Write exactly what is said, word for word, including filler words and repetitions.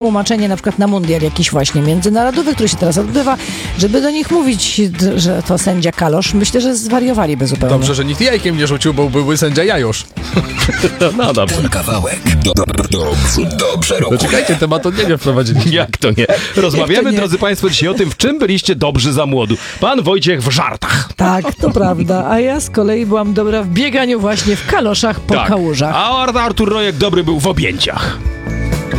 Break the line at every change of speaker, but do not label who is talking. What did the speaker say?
tłumaczenie na przykład na mundial jakiś właśnie międzynarodowy, który się teraz odbywa, żeby do nich mówić, że to sędzia Kalosz. Myślę, że zwariowaliby zupełnie.
Dobrze, że nikt jajkiem nie rzucił, bo byłby sędzia Jajusz.
No dobrze.
Ten kawałek do, do, dobrze, dobrze
No
rokuje.
czekajcie, tematu nie wprowadziliśmy.
Jak to nie? Rozmawiamy,
Jak to nie?
drodzy Państwo, dzisiaj o tym, w czym byliście dobrzy za młodu. Pan Wojciech w żartach.
Tak, to prawda. A ja z kolei byłam dobra w bieganiu właśnie w kaloszach po
Tak.
kałużach.
A Artur Rojek dobry był w objęciach.